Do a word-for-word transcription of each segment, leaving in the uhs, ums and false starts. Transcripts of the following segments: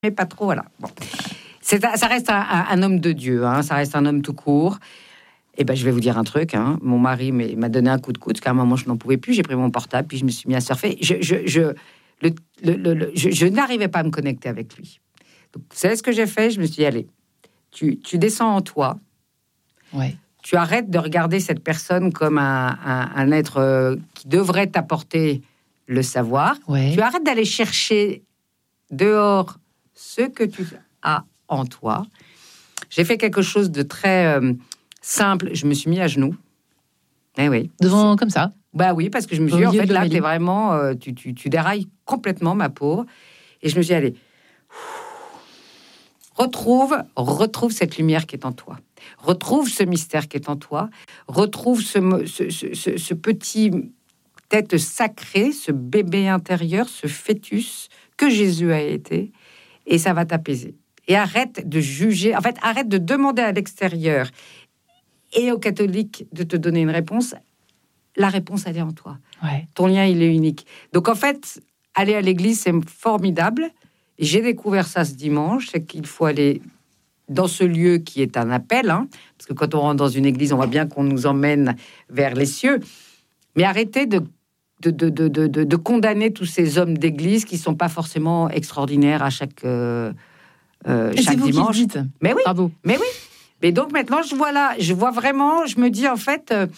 mais pas trop, voilà. Bon. C'est, ça reste un, un, un homme de Dieu, hein, ça reste un homme tout court. Et ben, je vais vous dire un truc, hein. Mon mari m'a donné un coup de coude, parce qu'à un moment, je n'en pouvais plus, j'ai pris mon portable, puis je me suis mis à surfer. Je, je, je, le, le, le, le, je, je n'arrivais pas à me connecter avec lui. Donc, vous savez ce que j'ai fait? Je me suis dit, allez, tu, tu descends en toi, ouais. Tu arrêtes de regarder cette personne comme un, un, un être euh, qui devrait t'apporter le savoir. Ouais. Tu arrêtes d'aller chercher dehors ce que tu as en toi. J'ai fait quelque chose de très euh, simple. Je me suis mis à genoux. Eh oui. Devant, comme ça? Bah oui, parce que je me suis dit, en fait, là, t'es vraiment... Euh, tu, tu, tu dérailles complètement, ma pauvre. Et je me suis dit, allez, retrouve, retrouve cette lumière qui est en toi. Retrouve ce mystère qui est en toi. Retrouve ce, ce, ce, ce, ce petit être sacré, ce bébé intérieur, ce fœtus que Jésus a été. Et ça va t'apaiser. Et arrête de juger. En fait, arrête de demander à l'extérieur et aux catholiques de te donner une réponse. La réponse, elle est en toi. Ouais. Ton lien, il est unique. Donc, en fait, aller à l'église, c'est formidable. Et j'ai découvert ça ce dimanche, c'est qu'il faut aller dans ce lieu qui est un appel, hein, parce que quand on rentre dans une église, on voit bien qu'on nous emmène vers les cieux. Mais arrêtez de, de, de, de, de, de condamner tous ces hommes d'église qui ne sont pas forcément extraordinaires à chaque, euh, euh, chaque c'est vous dimanche. Qui le dites. Mais oui, bravo. Mais oui. Mais donc maintenant, je vois là, je vois vraiment, je me dis en fait, euh,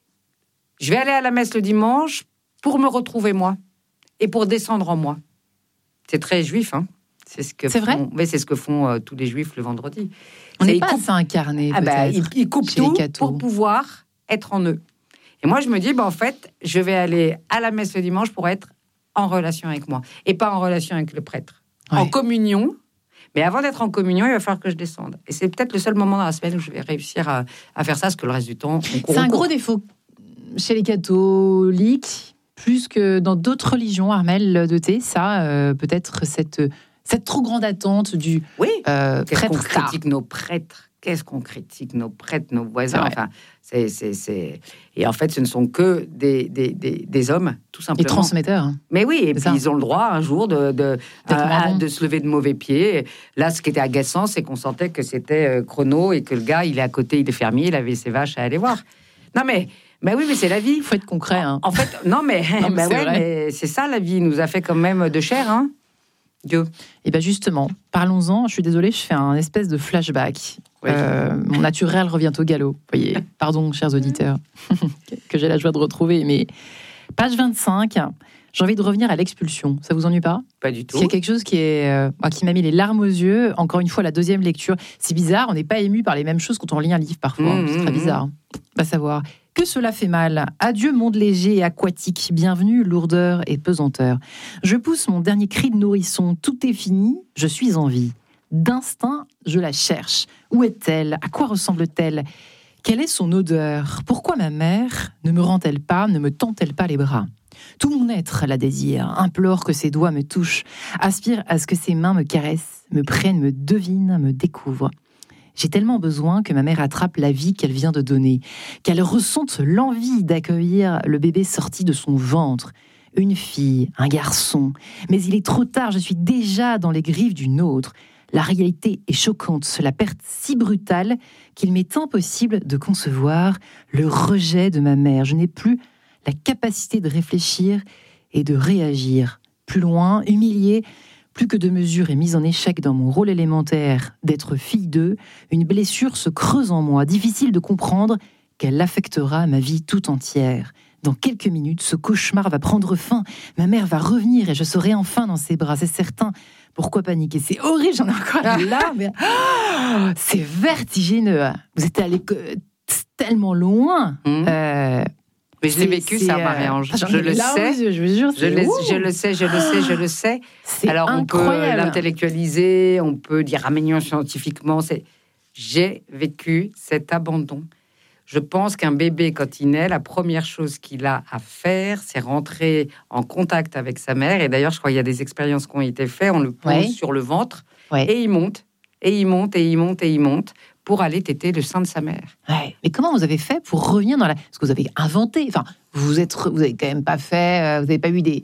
je vais aller à la messe le dimanche pour me retrouver moi et pour descendre en moi. C'est très juif, hein. C'est ce que c'est font, vrai. Mais c'est ce que font euh, tous les juifs le vendredi. On n'est pas coupe, assez incarné. Ah bah, ils, ils coupent tout pour pouvoir être en eux. Et moi, je me dis, bah, en fait, je vais aller à la messe le dimanche pour être en relation avec moi et pas en relation avec le prêtre. Ouais. En communion. Mais avant d'être en communion, il va falloir que je descende. Et c'est peut-être le seul moment dans la semaine où je vais réussir à, à faire ça, parce que le reste du temps, on court. C'est un on court. gros défaut chez les catholiques, plus que dans d'autres religions, Armelle de Thé, ça, euh, peut-être cette, cette trop grande attente du oui. euh, Qu'est-ce prêtre. qu'on critique nos prêtres? Qu'est-ce qu'on critique nos prêtres, nos voisins? Enfin, c'est, c'est, c'est... Et en fait, ce ne sont que des, des, des, des hommes, tout simplement. Les transmetteurs. Hein. Mais oui, et c'est puis ça. Ils ont le droit un jour de, de, à, de se lever de mauvais pied. Là, ce qui était agaçant, c'est qu'on sentait que c'était euh, chrono et que le gars, il est à côté, il est fermier, il avait ses vaches à aller voir. Non, mais... Ben oui, mais c'est la vie. Il faut être concret. Hein. En, en fait, non, mais, non, mais, ben c'est, ouais, mais c'est ça, la vie. Il nous a fait quand même de chair, hein, Dieu. Et bien justement, parlons-en. Je suis désolée, je fais un espèce de flashback. Oui. Euh, mon naturel revient au galop. Vous voyez, pardon, chers auditeurs, que j'ai la joie de retrouver. Mais page vingt-cinq, j'ai envie de revenir à l'expulsion. Ça vous ennuie pas? Pas du tout. Il y a quelque chose qui, est, euh, qui m'a mis les larmes aux yeux. Encore une fois, la deuxième lecture. C'est bizarre, on n'est pas ému par les mêmes choses quand on lit un livre parfois. Mmh, c'est très bizarre. Mmh. Pas savoir. Que cela fait mal. Adieu monde léger et aquatique. Bienvenue lourdeur et pesanteur. Je pousse mon dernier cri de nourrisson. Tout est fini, je suis en vie. D'instinct, je la cherche. Où est-elle? À quoi ressemble-t-elle? Quelle est son odeur? Pourquoi ma mère ne me rend-elle pas, ne me tend-elle pas les bras? Tout mon être la désire, implore que ses doigts me touchent, aspire à ce que ses mains me caressent, me prennent, me devinent, me découvrent. J'ai tellement besoin que ma mère attrape la vie qu'elle vient de donner, qu'elle ressente l'envie d'accueillir le bébé sorti de son ventre. Une fille, un garçon. Mais il est trop tard, je suis déjà dans les griffes d'une autre. La réalité est choquante, la perte si brutale qu'il m'est impossible de concevoir le rejet de ma mère. Je n'ai plus la capacité de réfléchir et de réagir. Plus loin, humiliée, plus que de mesure et mise en échec dans mon rôle élémentaire d'être fille d'eux, une blessure se creuse en moi, difficile de comprendre qu'elle affectera ma vie tout entière. Dans quelques minutes, ce cauchemar va prendre fin, ma mère va revenir et je serai enfin dans ses bras, c'est certain. Pourquoi paniquer? C'est horrible, j'en ai encore là, mais oh, c'est vertigineux. Vous êtes allé tellement loin. Mmh. Euh, Mais je l'ai vécu, ça, Marie-Ange. Je le sais. Yeux, je, vous jure, je, le, je le sais, je le sais, je le sais. C'est Alors, incroyable. On peut l'intellectualiser, on peut dire amener scientifiquement. C'est... J'ai vécu cet abandon. Je pense qu'un bébé, quand il naît, la première chose qu'il a à faire, c'est rentrer en contact avec sa mère. Et d'ailleurs, je crois qu'il y a des expériences qui ont été faites. On le pose ouais. sur le ventre ouais. et il monte, et il monte, et il monte, et il monte. Pour aller téter le sein de sa mère. Ouais. Mais comment vous avez fait pour revenir dans la... Parce que vous avez inventé, enfin, vous êtes, vous avez quand même pas fait, vous n'avez pas eu des,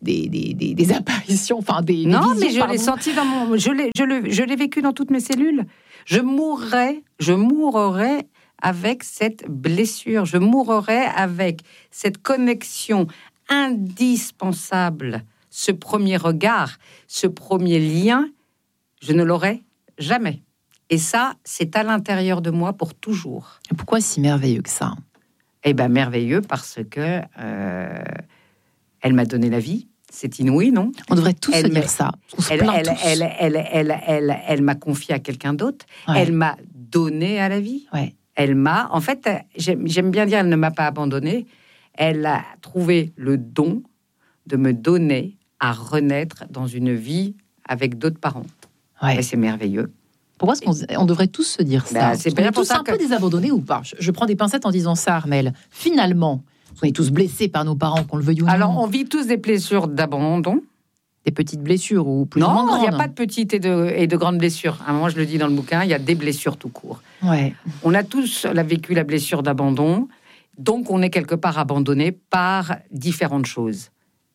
des, des, des, des apparitions, enfin des, non, des visions, mais je pardon. l'ai senti dans mon, je l'ai, je l'ai, je l'ai vécu dans toutes mes cellules. Je mourrais, je mourrais avec cette blessure. Je mourrais avec cette connexion indispensable, ce premier regard, ce premier lien. Je ne l'aurais jamais. Et ça, c'est à l'intérieur de moi pour toujours. Et pourquoi si merveilleux que ça? Eh bien, merveilleux parce que euh, elle m'a donné la vie. C'est inouï, non? On devrait tous elle se dire m'a, ça. On se elle, plaint elle, tous. Elle, elle, elle, elle, elle, elle m'a confié à quelqu'un d'autre. Ouais. Elle m'a donné à la vie. Ouais. Elle m'a... En fait, j'aime, j'aime bien dire, elle ne m'a pas abandonnée. Elle a trouvé le don de me donner à renaître dans une vie avec d'autres parents. Ouais. Et c'est merveilleux. Pourquoi est-ce qu'on on devrait tous se dire ça? Bah, c'est on bien est pour tous ça un que- peu désabandonnés ou pas? je, je prends des pincettes en disant ça, Armelle. Finalement, on est tous blessés par nos parents, qu'on le veuille ou non. Alors, on vit tous des blessures d'abandon. Des petites blessures ou plus ou moins Non, il grandes. n'y a pas de petites et de, et de grandes blessures. À un moment, je le dis dans le bouquin, il y a des blessures tout court. Ouais. On a tous la- vécu la blessure d'abandon, donc on est quelque part abandonné par différentes choses.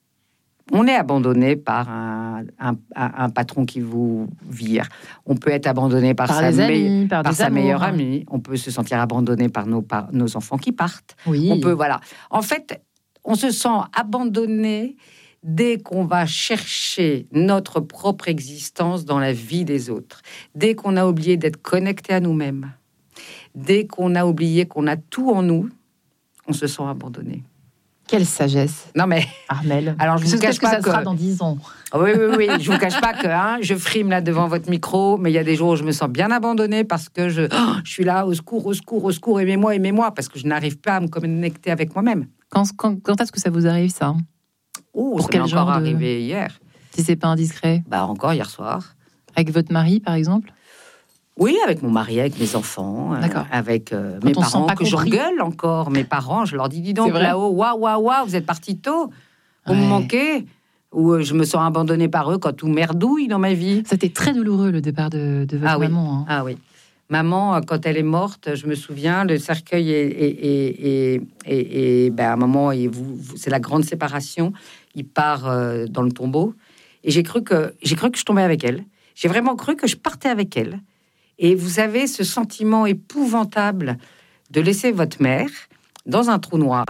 On est abandonné par un, un- un- un patron qui vous vire. On peut être abandonné par, Par sa, des me- amis, par par des sa amours. meilleure amie. On peut se sentir abandonné par nos, par nos enfants qui partent. Oui. On peut, voilà. En fait, on se sent abandonné dès qu'on va chercher notre propre existence dans la vie des autres. Dès qu'on a oublié d'être connecté à nous-mêmes. Dès qu'on a oublié qu'on a tout en nous, on se sent abandonné. Quelle sagesse, Non mais, Armelle. alors je vous Qu'est-ce cache que pas ça que... sera dans dix ans? Oui, oui, oui, je vous cache pas que hein, je frime là devant votre micro, mais il y a des jours où je me sens bien abandonnée parce que je, oh, je suis là, au secours, au secours, au secours, aimez-moi, aimez-moi, parce que je n'arrive pas à me connecter avec moi-même. Quand, quand, quand est-ce que ça vous arrive, ça? Oh, Pour ça quel m'est genre encore de- arrivé hier. Si c'est pas indiscret. Bah encore hier soir. Avec votre mari, par exemple? Oui, avec mon mari, avec mes enfants, euh, D'accord. avec euh, Quand mes on se sent parents, pas que compris. j'engueule encore. Mes parents, je leur dis, dis donc, C'est vrai là-haut, waouh, waouh, waouh, vous êtes partis tôt, vous me Ouais. manquez. Ou euh, je me sens abandonnée par eux quand tout merdouille dans ma vie. C'était très douloureux, le départ de, de votre Ah oui. maman. Hein. Ah oui. Maman, euh, quand elle est morte, je me souviens, le cercueil est... Et, et, et, et, et, ben, à un moment, il- vous- vous- c'est la grande séparation. Il part euh, dans le tombeau. Et j'ai cru que, j'ai cru que je tombais avec elle. J'ai vraiment cru que je partais avec elle. Et vous avez ce sentiment épouvantable de laisser votre mère dans un trou noir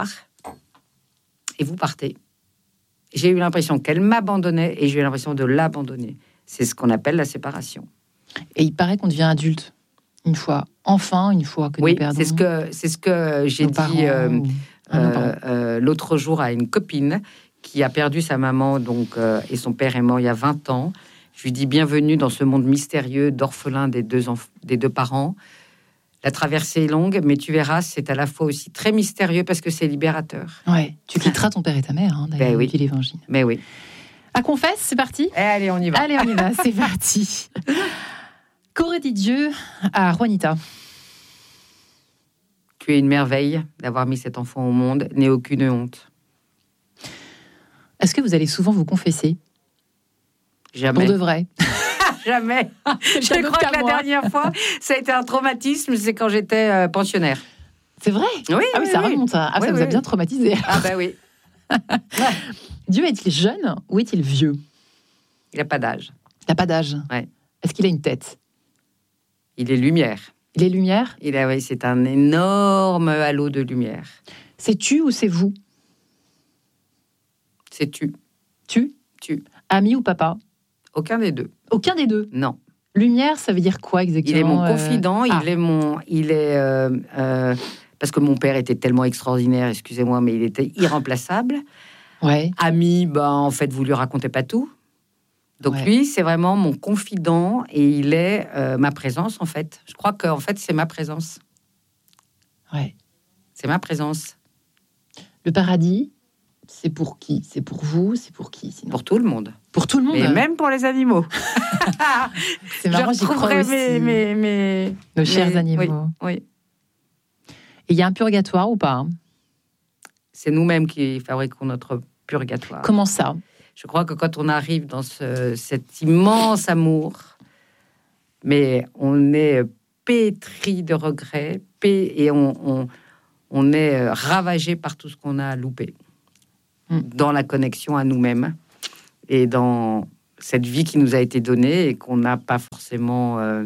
et vous partez. J'ai eu l'impression qu'elle m'abandonnait et j'ai eu l'impression de l'abandonner. C'est ce qu'on appelle la séparation. Et il paraît qu'on devient adulte une fois, enfin, une fois que Oui, nous perdons c'est ce que c'est ce que j'ai nos parents dit euh, ou- Ah, nos parents. euh, euh, l'autre jour à une copine qui a perdu sa maman donc euh, et son père est mort il y a vingt ans. Je lui dis bienvenue dans ce monde mystérieux d'orphelins des deux enf- des deux parents. La traversée est longue, mais tu verras, c'est à la fois aussi très mystérieux parce que c'est libérateur. Ouais, tu quitteras ton père et ta mère, hein, d'ailleurs, Ben oui. depuis l'Évangile. Mais oui. À confesse, c'est parti. Eh, allez, on y va. Allez, on y va, c'est parti. Qu'aurait dit Dieu à Juanita? Tu es une merveille d'avoir mis cet enfant au monde, n'aie aucune honte. Est-ce que vous allez souvent vous confesser? Jamais. Pour de vrai? Jamais. Je Quelqu'un d'autre crois que qu'à la moi. dernière fois, ça a été un traumatisme, c'est quand j'étais euh, pensionnaire. C'est vrai? Oui, Ah oui, ça remonte. Ah, Oui, ça vous oui. a bien traumatisé. Ah bah oui. Dieu est-il jeune ou est-il vieux? Il n'a pas d'âge. Il n'a pas d'âge. Ouais. Est-ce qu'il a une tête? Il est lumière. Il est lumière? Il a, oui, c'est un énorme halo de lumière. C'est tu ou c'est vous? C'est tu. Tu? Tu. Ami ou papa? Aucun des deux. Aucun des deux. Non. Lumière, ça veut dire quoi exactement? Il est mon euh, confident. ah. Il est mon. Il est. euh, euh, parce que mon père était tellement extraordinaire, excusez-moi, mais il était irremplaçable. Ouais. Ami, ben, en fait, vous lui racontez pas tout. Donc Ouais. lui, c'est vraiment mon confident et il est euh, ma présence, en fait. Je crois qu'en fait, c'est ma présence. Ouais. C'est ma présence. Le paradis, c'est pour qui? C'est pour vous? C'est pour qui sinon? Pour tout le monde. Pour tout le monde. Et même pour les animaux. C'est marrant, Je j'y crois retrouverai aussi. mes, mes, mes- Nos chers mes- animaux. Oui, oui. Et il y a un purgatoire ou pas? C'est nous-mêmes qui fabriquons notre purgatoire. Comment ça? Je crois que quand on arrive dans ce, cet immense amour, mais on est pétri de regrets, pé- et on, on, on est ravagé par tout ce qu'on a loupé Mm. dans la connexion à nous-mêmes. et dans cette vie qui nous a été donnée et qu'on n'a pas forcément, euh,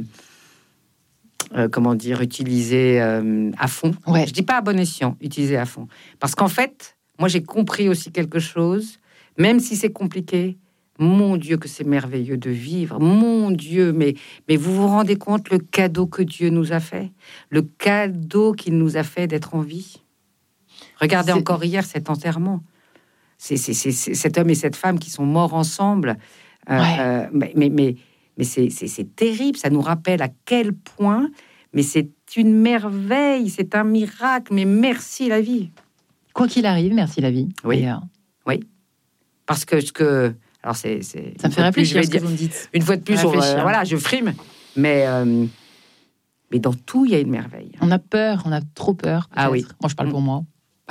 euh, comment dire, utilisée euh, à fond. Ouais. Je dis pas à bon escient, utilisée à fond. Parce qu'en fait, moi, j'ai compris aussi quelque chose, même si c'est compliqué. Mon Dieu, que c'est merveilleux de vivre. Mon Dieu, mais, mais vous vous rendez compte le cadeau que Dieu nous a fait? Le cadeau qu'il nous a fait d'être en vie. Regardez c'est... encore hier cet enterrement. C'est, c'est, c'est, c'est cet homme et cette femme qui sont morts ensemble. Euh, ouais. euh, mais mais, mais, mais c'est, c'est, c'est terrible. Ça nous rappelle à quel point... Mais c'est une merveille, c'est un miracle. Mais merci la vie. Quoi qu'il arrive, merci la vie. Oui, d'ailleurs. Oui. Parce que... ce que Alors c'est, c'est, ça me fait réfléchir plus, ce que vous me dites. Une fois de plus, on, euh, voilà, je frime. Mais, euh, mais dans tout, il y a une merveille. On a peur, on a trop peur. Peut-être. Ah oui. Moi, je parle pour moi.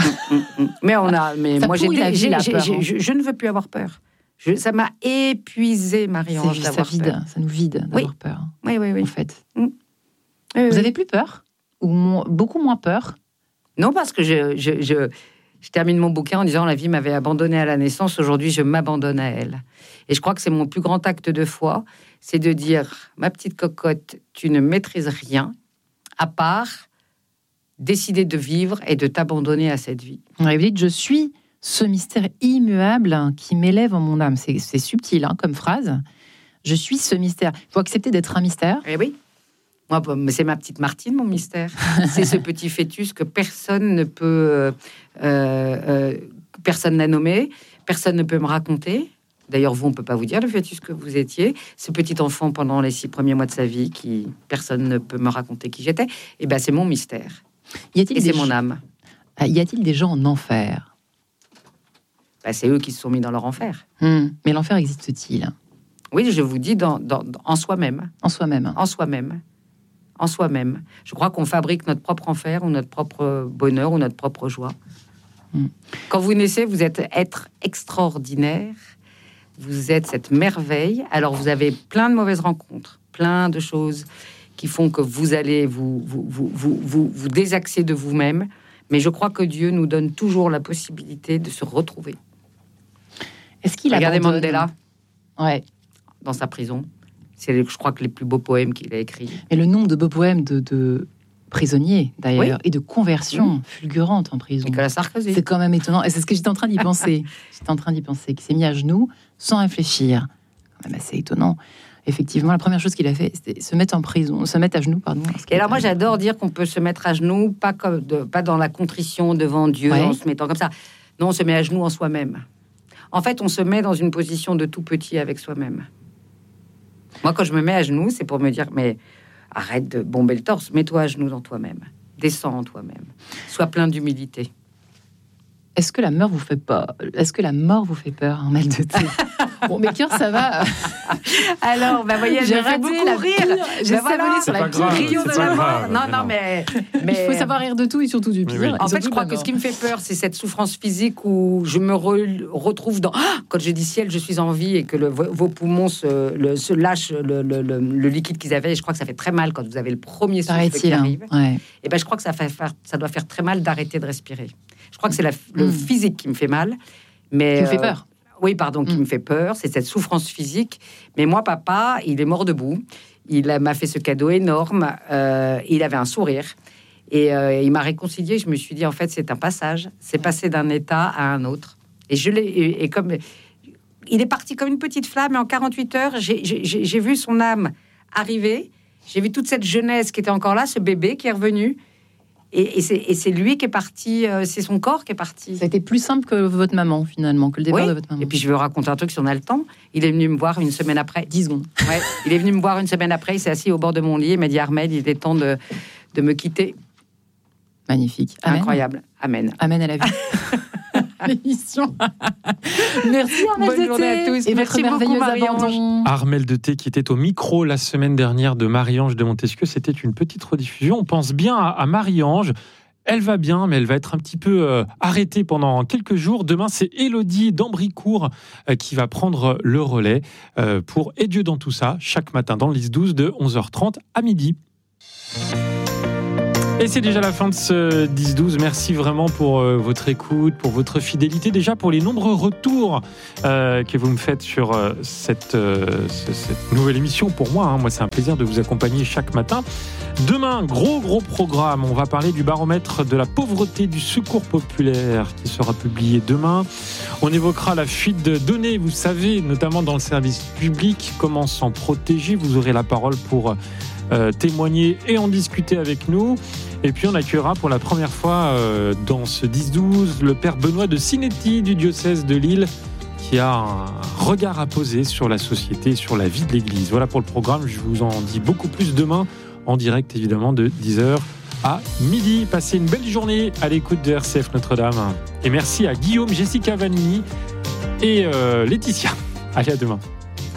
mais on a, mais ça moi, j'ai, la vie, j'ai, la j'ai, peur, j'ai, hein. je, je ne veux plus avoir peur. Je, ça m'a épuisé, Marie-Ange, c'est, d'avoir ça vide, peur. Ça nous vide d'avoir oui. peur. Oui, oui, oui. En fait. Mm. Vous oui, avez oui. plus peur? Ou mo- beaucoup moins peur? Non, parce que je... je, je Je termine mon bouquin en disant « La vie m'avait abandonné à la naissance, aujourd'hui je m'abandonne à elle ». Et je crois que c'est mon plus grand acte de foi, c'est de dire « Ma petite cocotte, tu ne maîtrises rien, à part décider de vivre et de t'abandonner à cette vie. » Vous dites « Je suis ce mystère immuable qui m'élève en mon âme ». C'est, c'est subtil hein, comme phrase. « Je suis ce mystère ». Il faut accepter d'être un mystère. Eh oui. Moi, c'est ma petite Martine, mon mystère. C'est ce petit fœtus que personne ne peut, euh, euh, personne n'a nommé, personne ne peut me raconter. D'ailleurs, vous, on ne peut pas vous dire le fœtus que vous étiez. Ce petit enfant pendant les six premiers mois de sa vie, qui personne ne peut me raconter qui j'étais. Et ben, c'est mon mystère. Y a-t-il Et c'est des mon gens... âme. Y a-t-il des gens en enfer? Ben, c'est eux qui se sont mis dans leur enfer. Hum. Mais l'enfer existe-t-il? Oui, je vous dis, dans, dans, en soi-même. En soi-même. En soi-même. En soi-même. Je crois qu'on fabrique notre propre enfer ou notre propre bonheur ou notre propre joie. Mm. Quand vous naissez, vous êtes être extraordinaire, vous êtes cette merveille, alors vous avez plein de mauvaises rencontres, plein de choses qui font que vous allez vous, vous, vous, vous, vous, vous désaxer de vous-même, mais je crois que Dieu nous donne toujours la possibilité de se retrouver. Est-ce qu'il Regardez abandonne... Mandela, ouais. dans sa prison. C'est, je crois, que les plus beaux poèmes qu'il a écrits. Et le nombre de beaux poèmes de, de prisonniers, d'ailleurs, oui. et de conversions oui. fulgurantes en prison. Nicolas Sarkozy. C'est quand même étonnant. Et c'est ce que j'étais en train d'y penser. J'étais en train d'y penser, qui s'est mis à genoux sans réfléchir. Quand même assez étonnant. Effectivement, la première chose qu'il a fait, c'était se mettre en prison, se mettre à genoux, pardon. Et alors moi, j'adore dire qu'on peut se mettre à genoux, pas comme de, pas dans la contrition devant Dieu, ouais. en se mettant comme ça. Non, on se met à genoux en soi-même. En fait, on se met dans une position de tout petit avec soi-même. Moi, quand je me mets à genoux, c'est pour me dire, mais arrête de bomber le torse, mets-toi à genoux dans toi-même, descends en toi-même, sois plein d'humilité. Est-ce que la mort vous fait pas Est-ce que la mort vous fait peur, un mal de thé? Bon, mes cœurs, ça va. Alors, bah, voyez, j'ai fait beaucoup la rire. Pire. J'ai bah, voilà, sur la pire Rio de la mort. Non, non, non, mais, mais... Il faut savoir rire de tout et surtout du pire. Oui, oui. En fait, je crois que ce qui me fait peur, c'est cette souffrance physique où je me re- retrouve dans... Ah, quand je dis ciel, je suis en vie et que le, vos poumons se, le, se lâchent le, le, le, le liquide qu'ils avaient. Et je crois que ça fait très mal quand vous avez le premier souffle qui arrive. Ouais. Et ben, je crois que ça, fait faire, ça doit faire très mal d'arrêter de respirer. Je crois que c'est la, le mmh. physique qui me fait mal. Mais, qui me fait peur. Euh, oui, pardon, mmh. qui me fait peur. C'est cette souffrance physique. Mais moi, papa, il est mort debout. Il m'a fait ce cadeau énorme. Euh, il avait un sourire. Et euh, il m'a réconcilié. Je me suis dit, en fait, c'est un passage. C'est passé d'un état à un autre. Et je l'ai... Et, et comme... Il est parti comme une petite flamme. Et en quarante-huit heures, j'ai, j'ai, j'ai vu son âme arriver. J'ai vu toute cette jeunesse qui était encore là, ce bébé qui est revenu. Et, et, c'est, et c'est lui qui est parti, euh, c'est son corps qui est parti. Ça a été plus simple que votre maman, finalement, que le départ oui. de votre maman. Et puis je vais raconter un truc si on a le temps. Il est venu me voir une semaine après. dix secondes. Ouais. Il est venu me voir une semaine après, il s'est assis au bord de mon lit et m'a dit « Armelle, il est temps de, de me quitter. » Magnifique. Amen. Incroyable. Amen. Amen à la vie. L'émission. Merci Armelle Bonne de journée à tous. Et Merci votre beaucoup, merveilleuse abandon. Armelle de Thé qui était au micro la semaine dernière de Marie-Ange de Montesquieu. C'était une petite rediffusion. On pense bien à, à Marie-Ange. Elle va bien, mais elle va être un petit peu euh, arrêtée pendant quelques jours. Demain, c'est Élodie d'Ambricourt euh, qui va prendre le relais euh, pour Et Dieu dans tout ça, chaque matin dans le Lys douze de onze heures trente à midi. Et c'est déjà la fin de ce dix douze. Merci vraiment pour euh, votre écoute, pour votre fidélité, déjà pour les nombreux retours euh, que vous me faites sur euh, cette, euh, ce, cette nouvelle émission. Pour moi, hein, moi c'est un plaisir de vous accompagner chaque matin. Demain, gros gros programme. On va parler du baromètre de la pauvreté du Secours populaire qui sera publié demain. On évoquera la fuite de données, vous savez, notamment dans le service public. Comment s'en protéger? Vous aurez la parole pour Euh, témoigner et en discuter avec nous. Et puis on accueillera pour la première fois euh, dans ce dix douze le père Benoît de Sinetti du diocèse de Lille qui a un regard à poser sur la société, sur la vie de l'Église. Voilà pour le programme, je vous en dis beaucoup plus demain en direct évidemment de dix heures à midi. Passez une belle journée à l'écoute de R C F Notre-Dame et merci à Guillaume, Jessica Vanini et euh, Laetitia. Allez, à demain.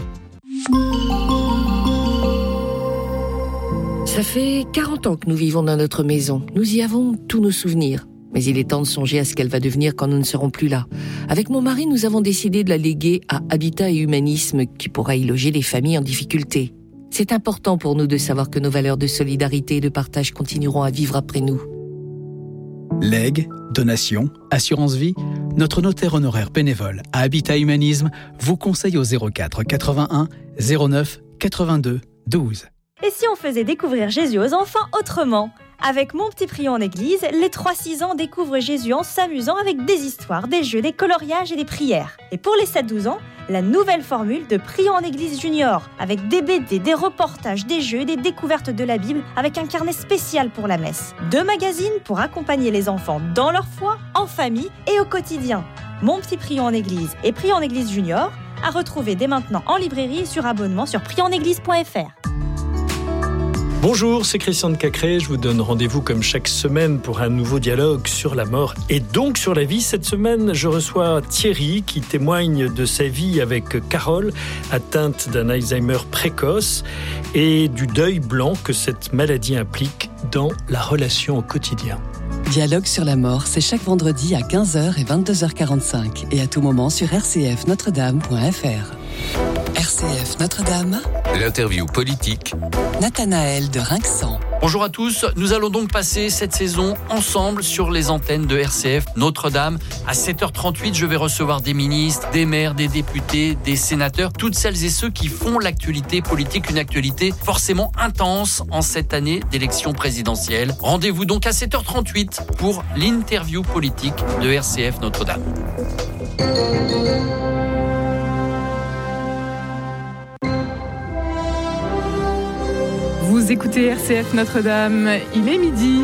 Ça fait quarante ans que nous vivons dans notre maison. Nous y avons tous nos souvenirs. Mais il est temps de songer à ce qu'elle va devenir quand nous ne serons plus là. Avec mon mari, nous avons décidé de la léguer à Habitat et Humanisme, qui pourra y loger les familles en difficulté. C'est important pour nous de savoir que nos valeurs de solidarité et de partage continueront à vivre après nous. Legs, donations, assurance vie, notre notaire honoraire bénévole à Habitat Humanisme vous conseille au zéro quatre quatre-vingt-un zéro neuf quatre-vingt-deux douze. Et si on faisait découvrir Jésus aux enfants autrement ? Avec Mon Petit Prion en Église, les trois six ans découvrent Jésus en s'amusant avec des histoires, des jeux, des coloriages et des prières. Et pour les sept douze ans, la nouvelle formule de Prion en Église Junior, avec des B D, des reportages, des jeux, des découvertes de la Bible, avec un carnet spécial pour la messe. Deux magazines pour accompagner les enfants dans leur foi, en famille et au quotidien. Mon Petit Prion en Église et Prion en Église Junior, à retrouver dès maintenant en librairie et sur abonnement sur prion en église point f r. Bonjour, c'est Christian de Cacré. Je vous donne rendez-vous comme chaque semaine pour un nouveau dialogue sur la mort et donc sur la vie. Cette semaine, je reçois Thierry qui témoigne de sa vie avec Carole, atteinte d'un Alzheimer précoce et du deuil blanc que cette maladie implique dans la relation au quotidien. Dialogue sur la mort, c'est chaque vendredi à quinze heures et vingt-deux heures quarante-cinq et à tout moment sur r c f notre dame point f r. R C F Notre-Dame, l'interview politique, Nathanaël de Rinxan. Bonjour à tous, nous allons donc passer cette saison ensemble sur les antennes de R C F Notre-Dame. À sept heures trente-huit, je vais recevoir des ministres, des maires, des députés, des sénateurs, toutes celles et ceux qui font l'actualité politique, une actualité forcément intense en cette année d'élection présidentielle. Rendez-vous donc à sept heures trente-huit pour l'interview politique de R C F Notre-Dame. Vous écoutez R C F Notre-Dame, il est midi.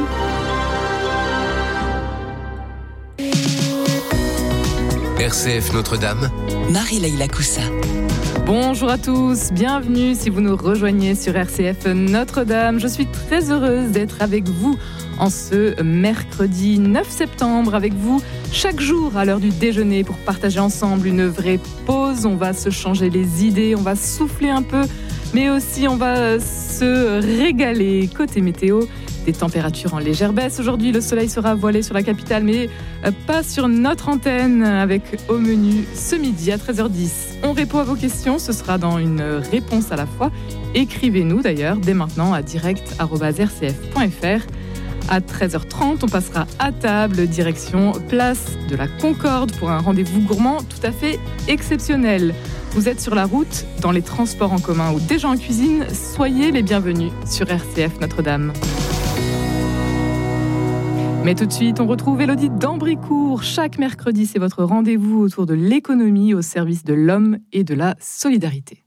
R C F Notre-Dame, Marie-Leïla Coussa. Bonjour à tous, bienvenue si vous nous rejoignez sur R C F Notre-Dame. Je suis très heureuse d'être avec vous en ce mercredi neuf septembre, avec vous chaque jour à l'heure du déjeuner pour partager ensemble une vraie pause. On va se changer les idées, on va souffler un peu, mais aussi on va se régaler. Côté météo, des températures en légère baisse. Aujourd'hui, le soleil sera voilé sur la capitale, mais pas sur notre antenne, avec au menu ce midi à treize heures dix. On répond à vos questions, ce sera dans une réponse à la fois. Écrivez-nous d'ailleurs dès maintenant à direct arobase r c f point f r. À treize heures trente, on passera à table, direction place de la Concorde pour un rendez-vous gourmand tout à fait exceptionnel. Vous êtes sur la route, dans les transports en commun ou déjà en cuisine, soyez les bienvenus sur R C F Notre-Dame. Mais tout de suite, on retrouve Élodie d'Ambricourt. Chaque mercredi, c'est votre rendez-vous autour de l'économie au service de l'homme et de la solidarité.